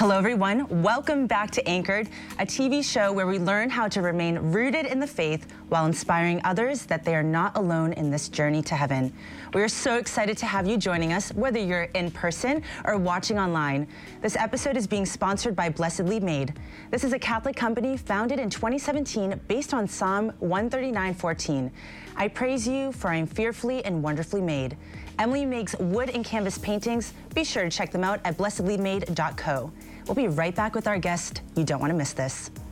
Hello everyone, welcome back to Anchored, a TV show where we learn how to remain rooted in the faith while inspiring others that they are not alone in this journey to heaven. We are so excited to have you joining us, whether you're in person or watching online. This episode is being sponsored by Blessedly Made. This is a Catholic company founded in 2017 based on Psalm 139:14. I praise you, for I am fearfully and wonderfully made. Emily makes wood and canvas paintings. Be sure to check them out at blessedlymade.co. We'll be right back with our guest. You don't want to miss this.